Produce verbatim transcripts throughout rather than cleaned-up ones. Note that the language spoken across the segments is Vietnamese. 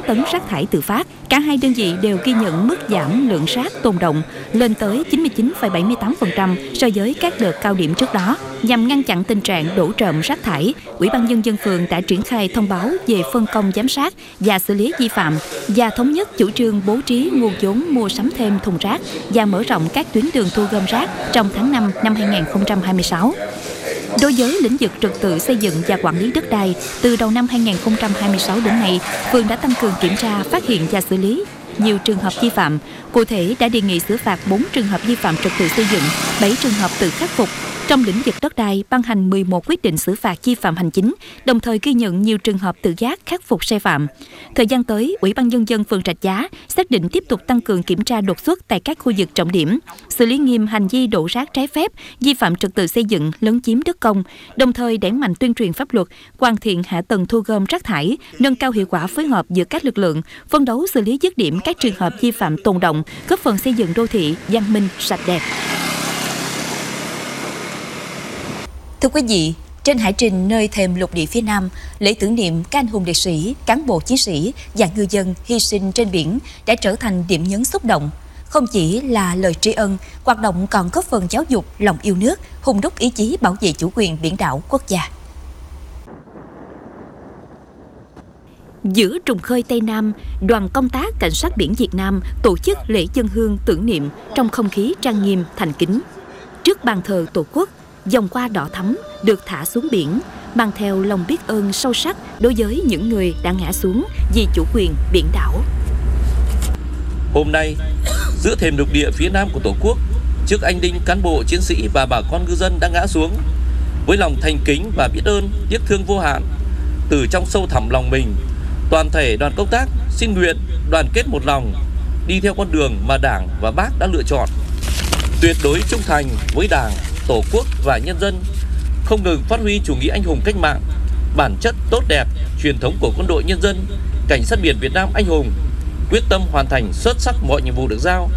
tấn rác thải tự phát. Cả hai đơn vị đều ghi nhận mức giảm lượng rác tồn đọng lên tới chín mươi chín phẩy bảy mươi tám phần trăm so với các đợt cao điểm trước đó. Nhằm ngăn chặn tình trạng đổ trộm rác thải, Ủy ban nhân dân phường đã triển khai thông báo về phân công giám sát và xử lý vi phạm và thống nhất chủ trương bố trí nguồn vốn mua sắm thêm thùng rác và mở rộng các tuyến đường thu gom rác trong tháng năm năm hai nghìn không trăm hai mươi sáu. Đối với lĩnh vực trật tự xây dựng và quản lý đất đai, từ đầu năm hai nghìn không trăm hai mươi sáu đến nay, phường đã tăng cường kiểm tra, phát hiện và xử lý nhiều trường hợp vi phạm. Cụ thể đã đề nghị xử phạt bốn trường hợp vi phạm trật tự xây dựng, bảy trường hợp tự khắc phục. Trong lĩnh vực đất đai, ban hành mười một quyết định xử phạt vi phạm hành chính, đồng thời ghi nhận nhiều trường hợp tự giác khắc phục sai phạm. Thời gian tới, Ủy ban nhân dân phường Rạch Giá xác định tiếp tục tăng cường kiểm tra đột xuất tại các khu vực trọng điểm, xử lý nghiêm hành vi đổ rác trái phép, vi phạm trật tự xây dựng, lấn chiếm đất công, đồng thời đẩy mạnh tuyên truyền pháp luật, hoàn thiện hạ tầng thu gom rác thải, nâng cao hiệu quả phối hợp giữa các lực lượng, phấn đấu xử lý dứt điểm các trường hợp vi phạm tồn đọng, góp phần xây dựng đô thị văn minh, sạch đẹp. Thưa quý vị, trên hải trình nơi thềm lục địa phía Nam, lễ tưởng niệm các anh hùng liệt sĩ, cán bộ chiến sĩ và ngư dân hy sinh trên biển đã trở thành điểm nhấn xúc động. Không chỉ là lời tri ân, hoạt động còn góp phần giáo dục lòng yêu nước, hung đúc ý chí bảo vệ chủ quyền biển đảo quốc gia. Giữa trùng khơi Tây Nam, đoàn công tác Cảnh sát biển Việt Nam tổ chức lễ dân hương tưởng niệm trong không khí trang nghiêm, thành kính. Trước bàn thờ Tổ quốc, dòng hoa đỏ thắm được thả xuống biển, mang theo lòng biết ơn sâu sắc đối với những người đã ngã xuống vì chủ quyền biển đảo. Hôm nay, giữa thềm lục địa phía Nam của Tổ quốc, trước anh linh cán bộ chiến sĩ và bà con ngư dân đã ngã xuống, với lòng thành kính và biết ơn, tiếc thương vô hạn, từ trong sâu thẳm lòng mình, toàn thể đoàn công tác xin nguyện đoàn kết một lòng, đi theo con đường mà Đảng và Bác đã lựa chọn, tuyệt đối trung thành với Đảng, Tổ quốc và nhân dân, không ngừng phát huy chủ nghĩa anh hùng cách mạng, bản chất tốt đẹp, truyền thống của quân đội nhân dân, Cảnh sát biển Việt Nam anh hùng, quyết tâm hoàn thành xuất sắc mọi nhiệm vụ được giao.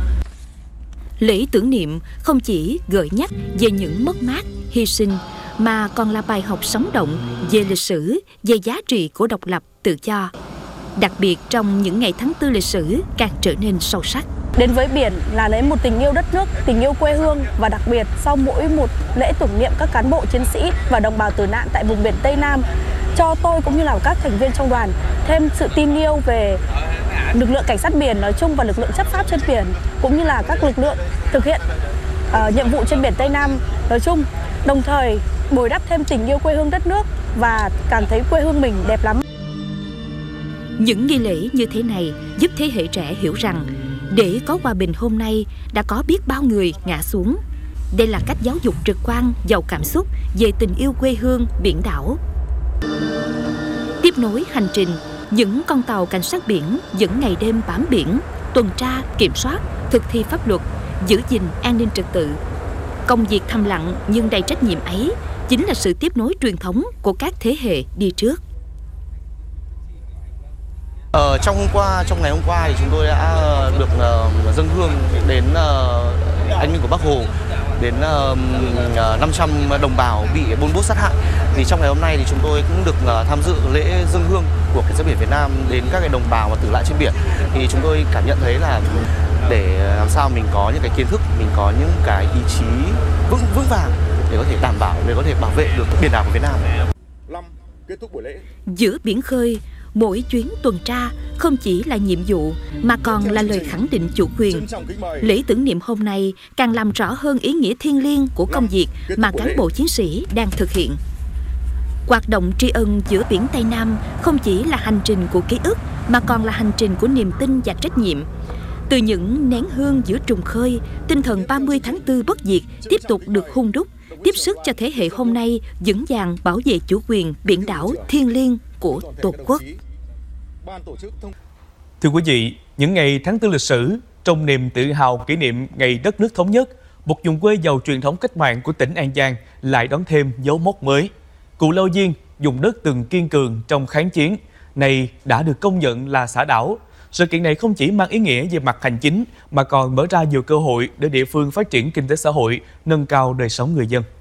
Lễ tưởng niệm không chỉ gợi nhắc về những mất mát, hy sinh, mà còn là bài học sống động về lịch sử, về giá trị của độc lập, tự do. Đặc biệt trong những ngày tháng tư lịch sử càng trở nên sâu sắc. Đến với biển là lấy một tình yêu đất nước, tình yêu quê hương, và đặc biệt sau mỗi một lễ tưởng niệm các cán bộ chiến sĩ và đồng bào tử nạn tại vùng biển Tây Nam, cho tôi cũng như là các thành viên trong đoàn thêm sự tin yêu về lực lượng cảnh sát biển nói chung và lực lượng chấp pháp trên biển, cũng như là các lực lượng thực hiện uh, nhiệm vụ trên biển Tây Nam nói chung, đồng thời bồi đắp thêm tình yêu quê hương đất nước và cảm thấy quê hương mình đẹp lắm. Những nghi lễ như thế này giúp thế hệ trẻ hiểu rằng để có hòa bình hôm nay đã có biết bao người ngã xuống. Đây là cách giáo dục trực quan, giàu cảm xúc về tình yêu quê hương, biển đảo. Tiếp nối hành trình, những con tàu cảnh sát biển vẫn ngày đêm bám biển, tuần tra, kiểm soát, thực thi pháp luật, giữ gìn an ninh trật tự. Công việc thầm lặng nhưng đầy trách nhiệm ấy chính là sự tiếp nối truyền thống của các thế hệ đi trước. Ờ, trong hôm qua, trong ngày hôm qua thì chúng tôi đã được uh, dâng hương đến uh, anh linh của Bác Hồ, đến uh, năm trăm đồng bào bị bom bốt sát hại. Thì trong ngày hôm nay thì chúng tôi cũng được uh, tham dự lễ dâng hương của Cảnh sát biển Việt Nam đến các cái đồng bào mà tử nạn trên biển. Thì chúng tôi cảm nhận thấy là để làm sao mình có những cái kiến thức, mình có những cái ý chí vững vững vàng để có thể đảm bảo, để có thể bảo vệ được biển đảo của Việt Nam. năm Kết thúc buổi lễ. Giữa biển khơi, mỗi chuyến tuần tra không chỉ là nhiệm vụ mà còn là lời khẳng định chủ quyền. Lễ tưởng niệm hôm nay càng làm rõ hơn ý nghĩa thiêng liêng của công việc mà cán bộ chiến sĩ đang thực hiện. Hoạt động tri ân giữa biển Tây Nam không chỉ là hành trình của ký ức mà còn là hành trình của niềm tin và trách nhiệm. Từ những nén hương giữa trùng khơi, tinh thần ba mươi tháng tư bất diệt tiếp tục được hun đúc, tiếp sức cho thế hệ hôm nay vững vàng bảo vệ chủ quyền biển đảo thiêng liêng của Tổ quốc. Thưa quý vị, những ngày tháng tư lịch sử, trong niềm tự hào kỷ niệm ngày đất nước thống nhất, một vùng quê giàu truyền thống cách mạng của tỉnh An Giang lại đón thêm dấu mốc mới. Cù Lao Diên, vùng đất từng kiên cường trong kháng chiến, này đã được công nhận là xã đảo. Sự kiện này không chỉ mang ý nghĩa về mặt hành chính mà còn mở ra nhiều cơ hội để địa phương phát triển kinh tế xã hội, nâng cao đời sống người dân.